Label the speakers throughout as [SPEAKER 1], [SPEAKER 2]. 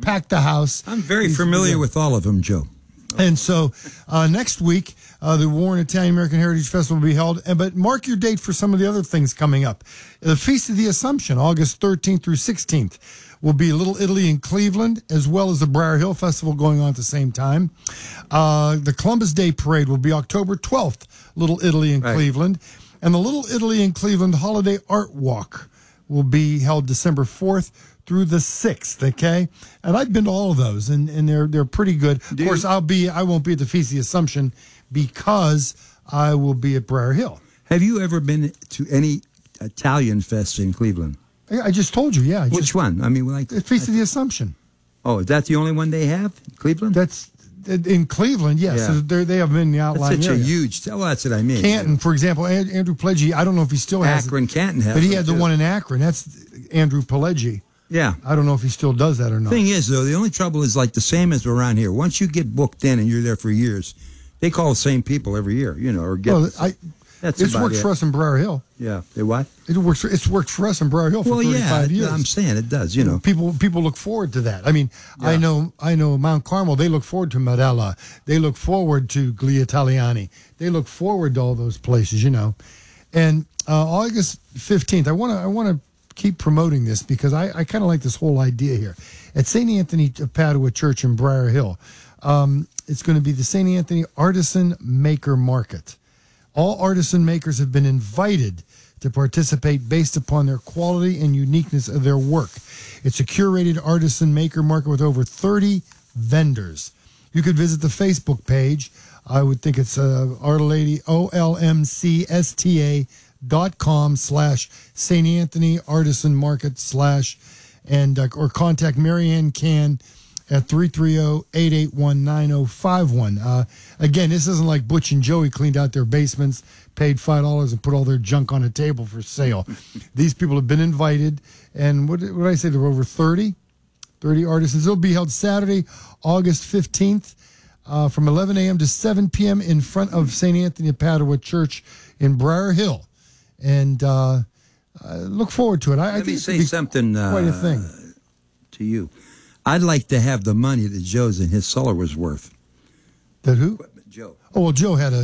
[SPEAKER 1] packed the house.
[SPEAKER 2] I'm very familiar with all of them, Joe.
[SPEAKER 1] And so next week, the Warren Italian American Heritage Festival will be held. But mark your date for some of the other things coming up. The Feast of the Assumption, August 13th through 16th, will be Little Italy in Cleveland, as well as the Briar Hill Festival going on at the same time. The Columbus Day Parade will be October 12th, Little Italy in Cleveland. And the Little Italy in Cleveland Holiday Art Walk will be held December 4th through the 6th, okay? And I've been to all of those, and they're pretty good. Of course, I won't be at the Feast of the Assumption because I will be at Briar Hill.
[SPEAKER 2] Have you ever been to any Italian fest in Cleveland?
[SPEAKER 1] I just told you, yeah.
[SPEAKER 2] Which one? I mean, like
[SPEAKER 1] the Feast of the Assumption.
[SPEAKER 2] Oh, is that the only one they have in Cleveland?
[SPEAKER 1] That's in Cleveland, yes.
[SPEAKER 2] Yeah.
[SPEAKER 1] They have been in the outlying
[SPEAKER 2] That's such
[SPEAKER 1] area.
[SPEAKER 2] a huge. Well, that's what I mean.
[SPEAKER 1] Canton, for example, Andrew Pileggi. I don't know if he still has
[SPEAKER 2] Akron, Canton has,
[SPEAKER 1] but he had the
[SPEAKER 2] too.
[SPEAKER 1] one in Akron. That's Andrew Pileggi.
[SPEAKER 2] Yeah.
[SPEAKER 1] I don't know if he still does that or not.
[SPEAKER 2] Thing is, though, the only trouble is like the same as around here. Once you get booked in and you're there for years, they call the same people every year, you know, or get.
[SPEAKER 1] Well, it's worked for us in Briar Hill.
[SPEAKER 2] Yeah, they what?
[SPEAKER 1] It's worked for us in Briar Hill for 35 years.
[SPEAKER 2] I'm saying it does. You know,
[SPEAKER 1] people look forward to that. I mean, I know Mount Carmel. They look forward to Modella. They look forward to Gli Italiani. They look forward to all those places. You know, and August 15th. I want to keep promoting this because I kind of like this whole idea here at St. Anthony of Padua Church in Briar Hill. It's going to be the St. Anthony Artisan Maker Market. All artisan makers have been invited to participate based upon their quality and uniqueness of their work. It's a curated artisan maker market with over 30 vendors. You could visit the Facebook page. I would think it's olmcsta.com/St. Anthony Artisan Market or contact Marianne Can at 330-881-9051. Again, this isn't like Butch and Joey cleaned out their basements, paid $5 and put all their junk on a table for sale. These people have been invited, and what did I say? There were over 30 artisans. It'll be held Saturday, August 15th, from 11 a.m. to 7 p.m. in front of St. Anthony of Padua Church in Briar Hill. And look forward to it. I
[SPEAKER 2] Let me
[SPEAKER 1] think
[SPEAKER 2] say something
[SPEAKER 1] quite a thing
[SPEAKER 2] to you. I'd like to have the money that Joe's in his cellar was worth.
[SPEAKER 1] That who?
[SPEAKER 2] Joe.
[SPEAKER 1] Oh, well, Joe had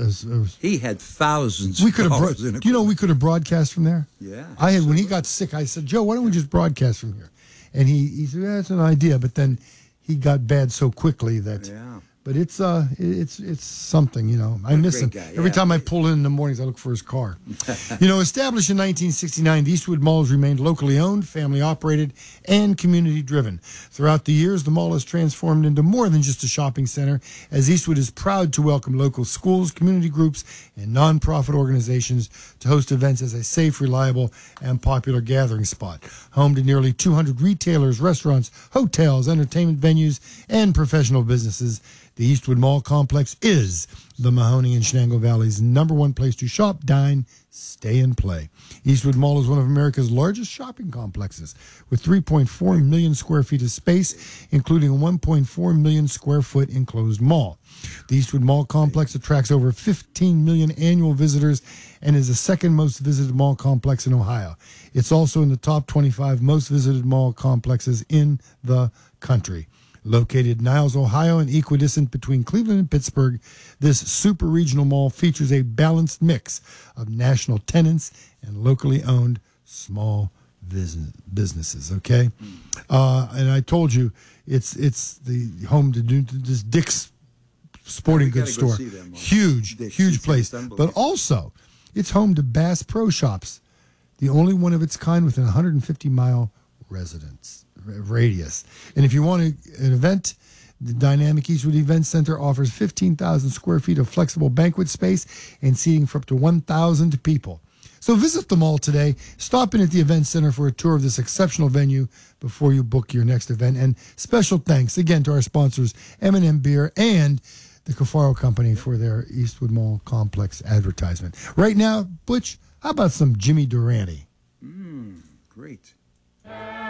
[SPEAKER 2] he had thousands
[SPEAKER 1] we could
[SPEAKER 2] of
[SPEAKER 1] have
[SPEAKER 2] dollars in it.
[SPEAKER 1] Do you know we could have broadcast from there?
[SPEAKER 2] Yeah.
[SPEAKER 1] When he got sick, I said, Joe, why don't we just broadcast from here? And he said, that's an idea. But then he got bad so quickly that.
[SPEAKER 2] Yeah.
[SPEAKER 1] But it's something, you know. I miss him.
[SPEAKER 2] Guy,
[SPEAKER 1] Every time I pull in the mornings, I look for his car. You know, established in 1969, the Eastwood Mall has remained locally owned, family operated, and community driven. Throughout the years, the mall has transformed into more than just a shopping center, as Eastwood is proud to welcome local schools, community groups, and nonprofit organizations to host events as a safe, reliable, and popular gathering spot. Home to nearly 200 retailers, restaurants, hotels, entertainment venues, and professional businesses, the Eastwood Mall Complex is the Mahoning and Shenango Valley's #1 place to shop, dine, stay, and play. Eastwood Mall is one of America's largest shopping complexes with 3.4 million square feet of space, including a 1.4 million square foot enclosed mall. The Eastwood Mall Complex attracts over 15 million annual visitors and is the second most visited mall complex in Ohio. It's also in the top 25 most visited mall complexes in the country. Located in Niles, Ohio, and equidistant between Cleveland and Pittsburgh, this super regional mall features a balanced mix of national tenants and locally owned small businesses. Okay, and I told you it's the home to this Dick's Sporting Goods store. Huge place, but also it's home to Bass Pro Shops, the only one of its kind within a 150-mile radius. And if you want an event, the Dynamic Eastwood Event Center offers 15,000 square feet of flexible banquet space and seating for up to 1,000 people. So visit the mall today. Stop in at the event center for a tour of this exceptional venue before you book your next event. And special thanks again to our sponsors, M&M Beer and the Cafaro Company for their Eastwood Mall Complex advertisement. Right now, Butch, how about some Jimmy Durante?
[SPEAKER 2] Great.